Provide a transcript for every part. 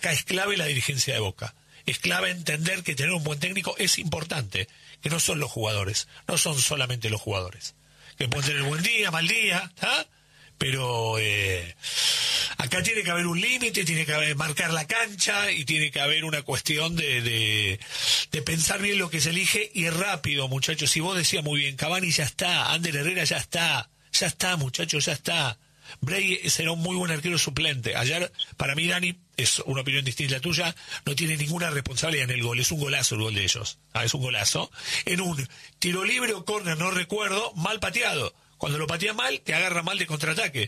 acá es clave la dirigencia de Boca. Es clave entender que tener un buen técnico es importante, que no son los jugadores, no son solamente los jugadores. Que pueden tener buen día, mal día, ¿ah? Pero acá tiene que haber un límite, tiene que marcar la cancha y tiene que haber una cuestión de pensar bien lo que se elige y rápido, muchachos. Si vos decías muy bien, Cavani ya está, Ander Herrera ya está, muchachos, ya está. Bray será un muy buen arquero suplente. Ayer, para mí, Dani, es una opinión distinta a la tuya, no tiene ninguna responsabilidad en el gol. Es un golazo el gol de ellos. Es un golazo. En un tiro libre o córner, no recuerdo, mal pateado. Cuando lo patea mal, te agarra mal de contraataque.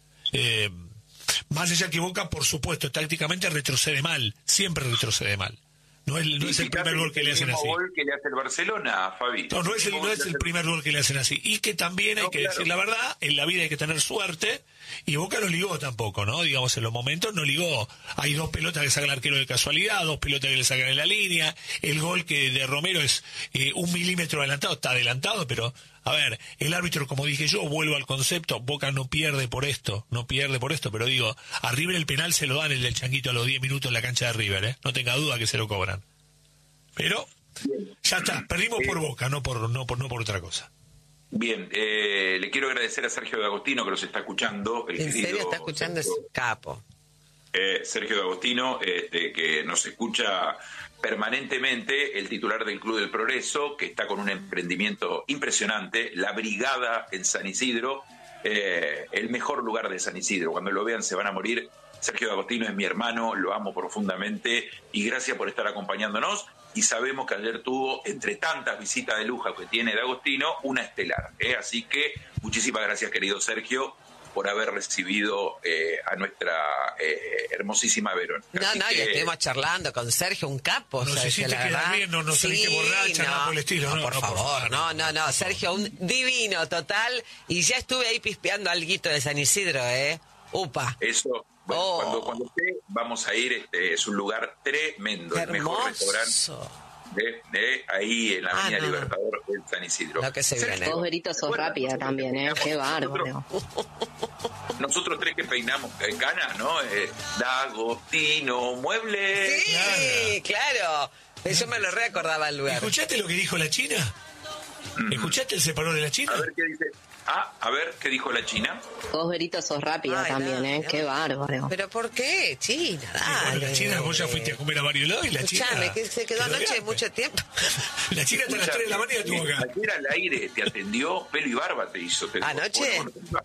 Más allá que Boca, por supuesto, tácticamente retrocede mal. Siempre retrocede mal. No es el primer gol que le hacen así. Gol que le hace el Barcelona, Fabi. No es el primer gol que le hacen así. Y que también hay que decir la verdad, en la vida hay que tener suerte, y Boca no ligó tampoco, ¿no? Digamos, en los momentos no ligó. Hay 2 pelotas que saca el arquero de casualidad, 2 pelotas que le sacan en la línea. El gol que de Romero es 1 milímetro adelantado, está adelantado, pero, a ver, el árbitro, como dije yo, vuelvo al concepto, Boca no pierde por esto, pero digo, a River el penal se lo dan el del Changuito a los 10 minutos en la cancha de River, no tenga duda que se lo cobran. Pero ya está, perdimos por Boca, no por otra cosa. Bien, le quiero agradecer a Sergio D'Agostino que nos está escuchando. ¿En serio está escuchando? Es capo. Sergio D'Agostino, que nos escucha permanentemente, el titular del Club del Progreso, que está con un emprendimiento impresionante, La Brigada en San Isidro, el mejor lugar de San Isidro. Cuando lo vean se van a morir. Sergio D'Agostino es mi hermano, lo amo profundamente y gracias por estar acompañándonos. Y sabemos que ayer tuvo, entre tantas visitas de lujo que tiene D'Agostino, una estelar. Así que muchísimas gracias, querido Sergio, por haber recibido a nuestra hermosísima Verónica. No, y estuvimos charlando con Sergio, un capo. No sé si te queda bien, no saliste borracha, nada por el estilo. No, por favor, no, Sergio, un divino total. Y ya estuve ahí pispeando alguito de San Isidro, Upa. Eso. Bueno, cuando esté, vamos a ir, es un lugar tremendo, el mejor restaurante de ahí en la Avenida Libertador de San Isidro. Lo que se viene. Vos, Verito, sos rápida también, qué bárbaro. Nosotros 3 que peinamos canas, ¿no? D'Agostino Muebles. Sí, claro. Yo me lo reacordaba el lugar. ¿Escuchaste lo que dijo la China? ¿Escuchaste el separador de la China? A ver qué dice. A ver, ¿qué dijo la China? Vos, Verito, sos rápida también, qué bárbaro. ¿Pero por qué, China? Dale. Bueno, la China, vos ya fuiste a comer a varios lados y la China... Escuchame, que se quedó anoche mucho tiempo. La China hasta las 3 de la mañana estuvo acá. Ayer al aire te atendió, pelo y barba te hizo. ¿Anoche?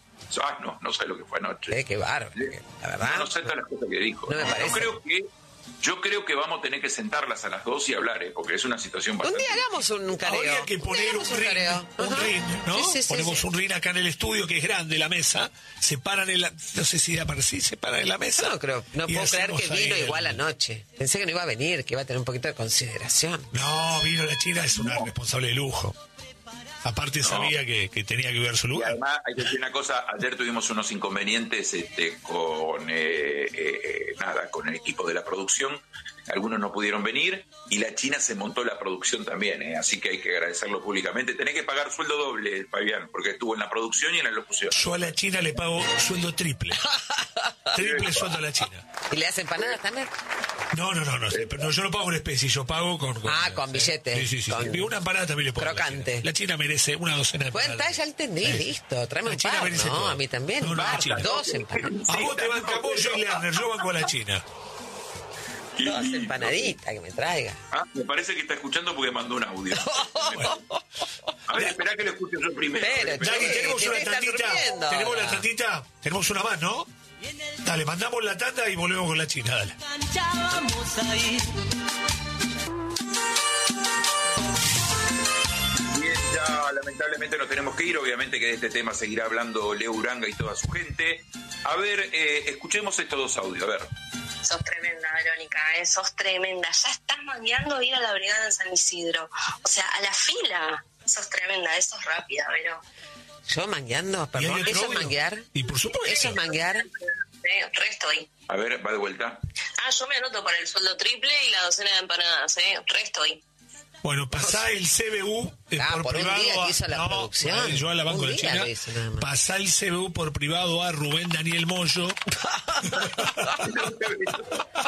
No sé lo que fue anoche. Qué bárbaro, la verdad. No sé todas las cosas que dijo. No me parece. Yo creo que vamos a tener que sentarlas a las 2 y hablar, porque es una situación bastante... Un día hagamos un careo. Habría que poner un ring, ¿no? Sí, ponemos un ring acá en el estudio, que es grande, la mesa, separan no sé si da para sí, separan en la mesa. No puedo creer que vino igual anoche. Pensé que no iba a venir, que iba a tener un poquito de consideración. No, vino la China, es una responsable de lujo. Aparte sabía que tenía que ver su lugar. Y además, hay que decir una cosa, ayer tuvimos unos inconvenientes con el equipo de la producción, algunos no pudieron venir y la China se montó la producción también, así que hay que agradecerlo públicamente. Tenés que pagar sueldo doble, Fabián, porque estuvo en la producción y en la locución. Yo a la China le pago sueldo triple. Triple sueldo a la China. ¿Y le hacen empanadas también? No, pero yo no pago en especie, yo pago con billete. Sí. Con una empanada también le pongo. Crocante. La China merece una docena de empanadas. Cuenta, ya entendí, listo. Tráeme un par, ¿no? Todo. A mí también. No, la China. 2 empanadas. A vos te banca Pollo y Lerner, yo banco a la China. 2 empanaditas que me traiga. Me parece que está escuchando porque mandó un audio. A ver, esperá que lo escuche yo primero. Dani, tenemos una tandita. Tenemos la tandita. Tenemos una más, ¿no? Dale, mandamos la tanda y volvemos con la China, dale. Bien, ya lamentablemente nos tenemos que ir. Obviamente que de este tema seguirá hablando Leo Uranga y toda su gente. A ver, escuchemos estos 2 audios, a ver. Sos tremenda, Verónica, sos tremenda. Ya estás mangueando ir a la brigada en San Isidro. O sea, a la fila. Sos tremenda, sos rápida, Vero. ¿Yo mangueando? Perdón, ¿eso es manguear? Y por supuesto. ¿Eso es manguear? Re estoy. A ver, va de vuelta. Yo me anoto para el sueldo triple y la docena de empanadas, re estoy. Bueno, pasá el CBU por privado. Un día que hizo la producción. Yo a la banco de China. Pasá el CBU por privado a Rubén Daniel Moyo.